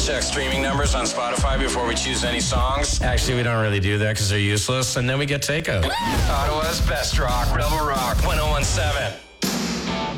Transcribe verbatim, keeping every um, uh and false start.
check streaming numbers on Spotify before we choose any songs? Actually, we don't really do that because they're useless, and then we get takeout. Ottawa's best rock, Rebel Rock, one oh one seven.